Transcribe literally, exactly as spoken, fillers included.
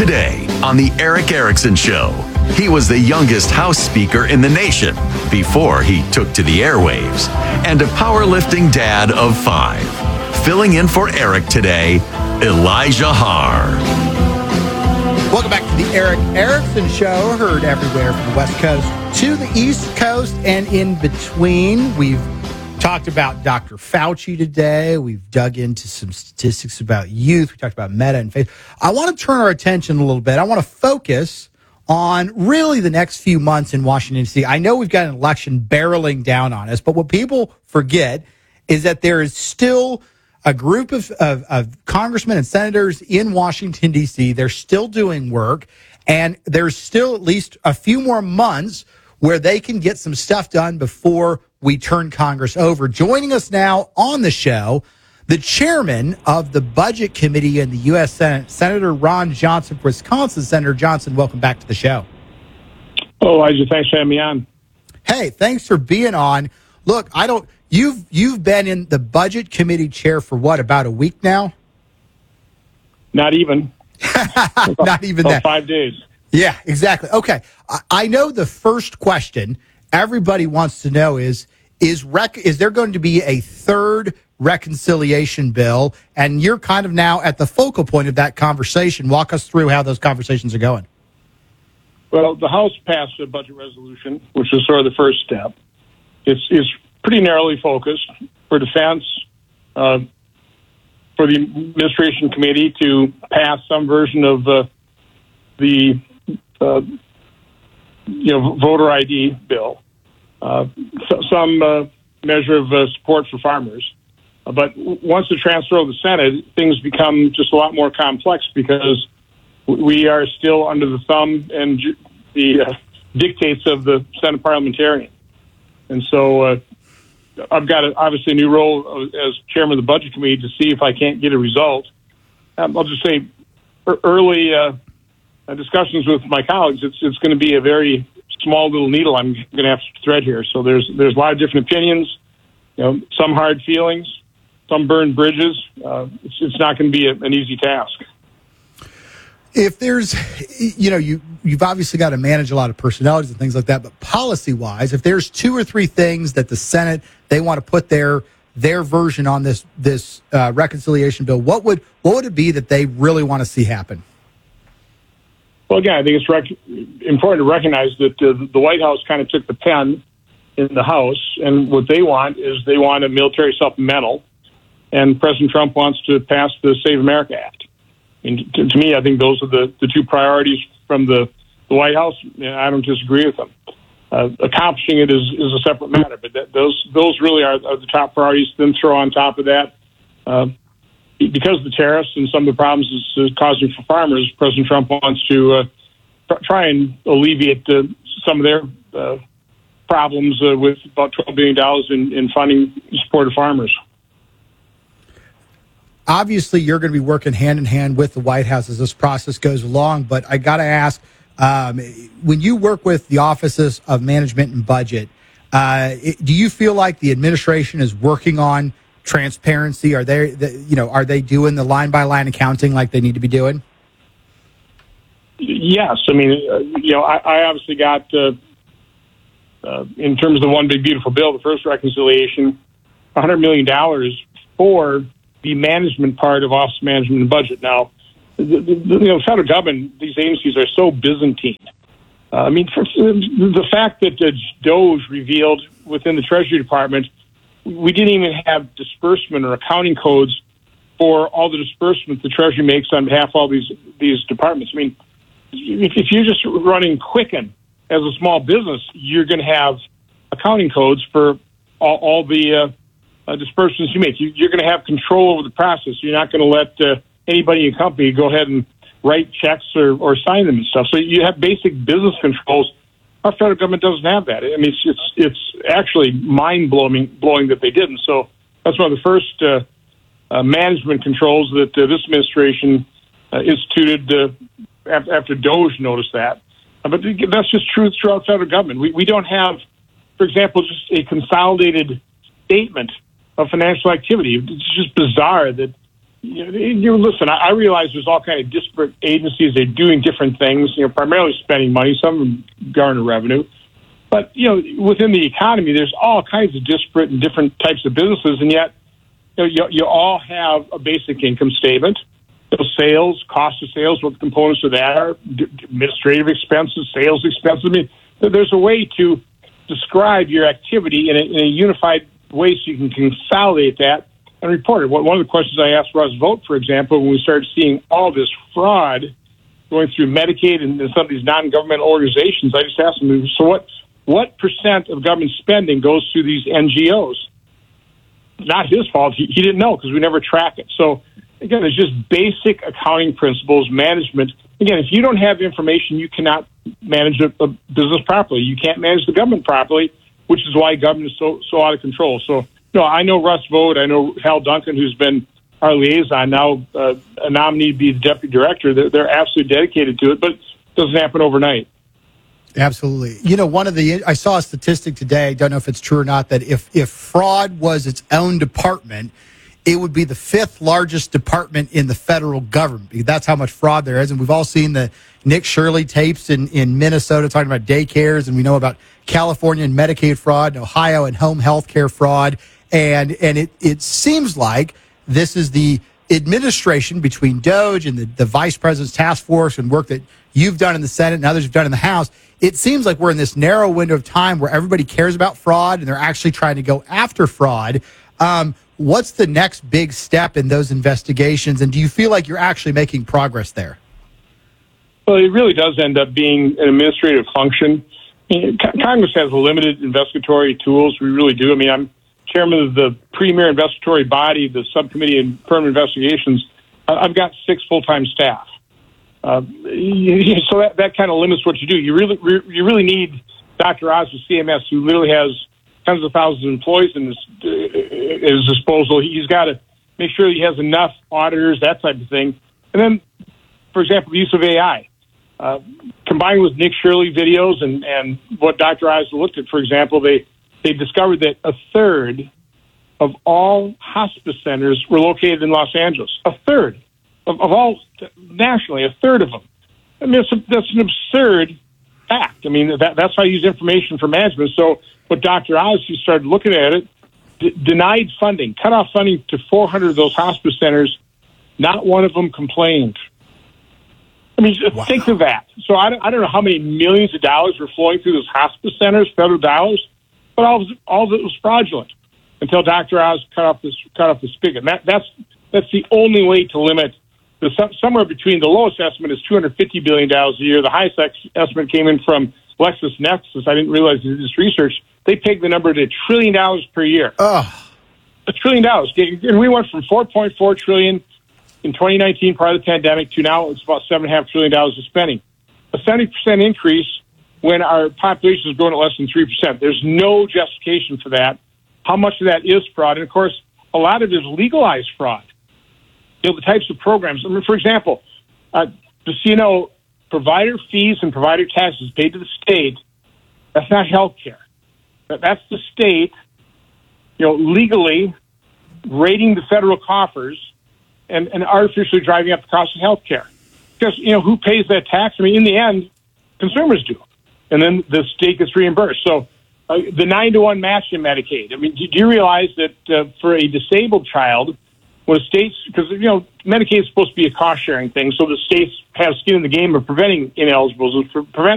Today on The Erick Erickson Show, he was the youngest House Speaker in the nation before he took to the airwaves, and a powerlifting dad of five. Filling in for Eric today, Elijah Haar. Welcome back to The Erick Erickson Show, heard everywhere from the West Coast to the East Coast and in between. We've talked about Doctor Fauci today. We've dug into some statistics about youth. We talked about Meta and Facebook. I want to turn our attention a little bit. I want to focus on really the next few months in Washington, D C. I know we've got an election barreling down on us, but what people forget is that there is still a group of, of, of congressmen and senators in Washington, D C. They're still doing work, and there's still at least a few more months where they can get some stuff done before we turn Congress over. Joining us now on the show, the chairman of the Budget Committee in the U S Senate, Senator Ron Johnson, Wisconsin. Senator Johnson, welcome back to the show. Oh, Elijah, thanks for having me on. Hey, thanks for being on. Look, I don't. You've you've been in the Budget Committee chair for what, about a week now? Not even. Not even about that. Five days. Yeah, exactly. Okay, I, I know the first question everybody wants to know is is rec- is there going to be a third reconciliation bill? And you're kind of now at the focal point of that conversation. Walk us through how those conversations are going. Well, the House passed a budget resolution, which was sort of the first step. It's it's pretty narrowly focused for defense, uh, for the administration committee to pass some version of uh, the uh, you know voter I D bill, uh, so, some uh, measure of uh, support for farmers. Uh, but once the transfer of the Senate, things become just a lot more complex because we are still under the thumb and ju- the uh, dictates of the Senate parliamentarian. And so uh, I've got a, obviously a new role as chairman of the Budget Committee to see if I can't get a result. Um, I'll just say early uh, discussions with my colleagues, it's it's going to be a very small little needle I'm going to have to thread here. So there's there's a lot of different opinions, you know, some hard feelings, some burned bridges. Uh, it's, it's not going to be a, an easy task. If there's, you know, you, you've obviously got to manage a lot of personalities and things like that, but policy-wise, if there's two or three things that the Senate, they want to put their their version on this this uh, reconciliation bill, what would what would it be that they really want to see happen? Well, again, I think it's rec- important to recognize that uh, the White House kind of took the pen in the House, and what they want is they want a military supplemental, and President Trump wants to pass the Save America Act. And to, to me, I think those are the, the two priorities from the, the White House, and I don't disagree with them. Uh, accomplishing it is, is a separate matter, but that, those those really are, are the top priorities. Then throw on top of that, uh, because of the tariffs and some of the problems it's causing for farmers, President Trump wants to uh, try and alleviate uh, some of their uh, problems uh, with about twelve billion dollars in, in funding support of farmers. Obviously, you're going to be working hand in hand with the White House as this process goes along, but I got to ask, um, when you work with the offices of management and budget, uh, it, do you feel like the administration is working on transparency? Are they, the, you know, are they doing the line by line accounting like they need to be doing? Yes, I mean, uh, you know, I, I obviously got uh, uh, in terms of the one big beautiful bill, the first reconciliation, one hundred million dollars for the management part of office management and budget. Now, the, the, you know, federal government, these agencies are so Byzantine. Uh, I mean, for, the fact that uh, DOGE revealed within the Treasury Department, we didn't even have disbursement or accounting codes for all the disbursements the Treasury makes on behalf of all these these departments. I mean, if, if you're just running Quicken as a small business, you're going to have accounting codes for all, all the uh, uh, disbursements you make. You, you're going to have control over the process. You're not going to let uh, anybody in your company go ahead and write checks or, or sign them and stuff. So you have basic business controls. Our federal government doesn't have that. I mean, it's it's, it's actually mind-blowing blowing that they didn't. So that's one of the first uh, uh, management controls that uh, this administration uh, instituted uh, after, after DOGE noticed that. Uh, but that's just true throughout federal government. We we don't have, for example, just a consolidated statement of financial activity. It's just bizarre that you, know, you listen, I, I realize there's all kind of disparate agencies. They're doing different things, you know, primarily spending money. Some of them garner revenue. But, you know, within the economy, there's all kinds of disparate and different types of businesses, and yet you, know, you, you all have a basic income statement. So sales, cost of sales, what the components of that are, d- administrative expenses, sales expenses. I mean, there's a way to describe your activity in a, in a unified way so you can consolidate that and report it. One of the questions I asked Russ Vought, for example, when we started seeing all this fraud going through Medicaid and some of these non-governmental organizations, I just asked him, so what, what percent of government spending goes through these N G Os? Not his fault. He, he didn't know because we never track it. So, again, it's just basic accounting principles, management. Again, if you don't have information, you cannot manage a, a business properly. You can't manage the government properly, which is why government is so so out of control. So, no, I know Russ Vought. I know Hal Duncan, who's been our liaison, now uh, a nominee to be the deputy director. They're, they're absolutely dedicated to it, but it doesn't happen overnight. Absolutely. You know, one of the, I saw a statistic today, I don't know if it's true or not, that if, if fraud was its own department, it would be the fifth largest department in the federal government. That's how much fraud there is. And we've all seen the Nick Shirley tapes in, in Minnesota talking about daycares, and we know about California and Medicaid fraud, and Ohio and home health care fraud. And, and it, it seems like this is the administration between DOJ and the, the vice president's task force and work that you've done in the Senate and others have done in the House. It seems like we're in this narrow window of time where everybody cares about fraud and they're actually trying to go after fraud. Um, what's the next big step in those investigations, and do you feel like you're actually making progress there? Well, it really does end up being an administrative function. I mean, Congress has limited investigatory tools. We really do. I mean, I'm chairman of the premier investigatory body, the Subcommittee on Permanent Investigations. I've got six full-time staff. Uh, so that, that kind of limits what you do. You really you really need Doctor Oz with C M S, who literally has tens of thousands of employees in his, uh, at his disposal. He's got to make sure he has enough auditors, that type of thing. And then, for example, the use of A I. Uh, combined with Nick Shirley videos and, and what Doctor Oz looked at, for example, they, they discovered that a third of all hospice centers were located in Los Angeles. A third. Of, of all, nationally, a third of them. I mean, that's, a, that's an absurd fact. I mean, that, that's how you use information for management. So what Doctor Oz, he started looking at it, d- denied funding, cut off funding to four hundred of those hospice centers. Not one of them complained. I mean, wow. Think of that. So I don't, I don't know how many millions of dollars were flowing through those hospice centers, federal dollars, but all of, all of it was fraudulent until Doctor Oz cut off this, cut off the spigot. That, that's that's the only way to limit. The, somewhere between the lowest estimate is two hundred fifty billion dollars a year. The highest estimate came in from LexisNexis. I didn't realize they did this research. They pegged the number to a trillion dollars per year. Oh. A trillion dollars. And we went from four point four trillion dollars in twenty nineteen, prior to the pandemic, to now it's about seven point five trillion dollars of spending. A seventy percent increase when our population is growing at less than three percent. There's no justification for that. How much of that is fraud? And, of course, a lot of it is legalized fraud. You know, the types of programs. I mean, for example, uh, just so you know, provider fees and provider taxes paid to the state, that's not health care. That's the state, you know, legally raiding the federal coffers and, and artificially driving up the cost of health care. Because, you know, who pays that tax? I mean, in the end, consumers do. And then the state gets reimbursed. So uh, the nine to one match in Medicaid. I mean, do you realize that uh, for a disabled child, when a state's, because, you know, Medicaid is supposed to be a cost-sharing thing, so the states have skin in the game of preventing ineligibles, for preventing